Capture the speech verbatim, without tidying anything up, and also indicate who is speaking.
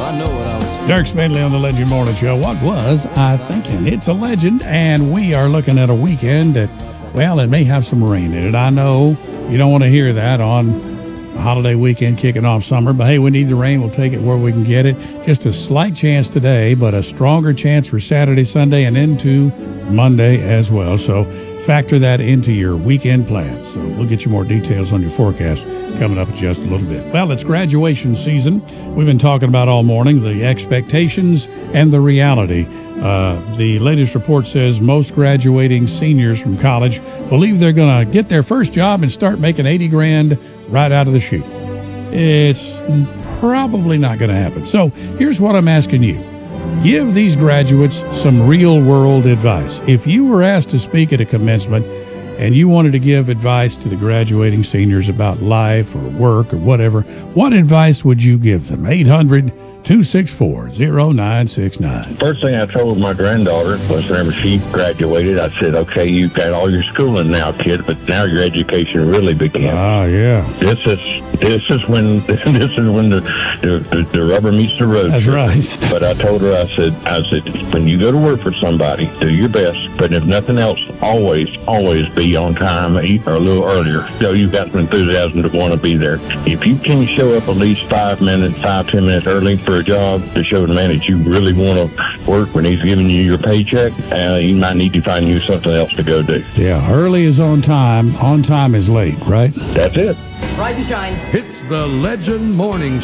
Speaker 1: I know what I was.
Speaker 2: Dirk Smedley on the Legend Morning Show. What was I thinking? It's a legend, and we are looking at a weekend that, well, it may have some rain in it. I know you don't want to hear that on a holiday weekend kicking off summer, but hey, we need the rain. We'll take it where we can get it. Just a slight chance today, but a stronger chance for Saturday, Sunday, and into Monday as well. So factor that into your weekend plans. So we'll get you more details on your forecast coming up in just a little bit. Well, it's graduation season. We've been talking about all morning the expectations and the reality. Uh, the latest report says most graduating seniors from college believe they're going to get their first job and start making eighty grand right out of the chute. It's probably not going to happen. So here's what I'm asking you. Give these graduates some real-world advice. If you were asked to speak at a commencement and you wanted to give advice to the graduating seniors about life or work or whatever, what advice would you give them? eight hundred, two six four, zero nine six nine.
Speaker 3: First thing I told my granddaughter was whenever she graduated, I said, okay, you've got all your schooling now, kid, but now your education really begins.
Speaker 2: Ah, yeah.
Speaker 3: This is this is when this is when the the, the rubber meets the road.
Speaker 2: That's right.
Speaker 3: But I told her, I said, I said, when you go to work for somebody, do your best. But if nothing else, always, always be on time or a little earlier. So you've got some enthusiasm to want to be there. If you can show up at least five minutes, five, ten minutes early for a job to show the man that you really want to work when he's giving you your paycheck, uh, he might need to find you something else to go do.
Speaker 2: Yeah, early is on time. On time is late, right?
Speaker 3: That's it.
Speaker 4: Rise and shine.
Speaker 1: It's the Legend Morning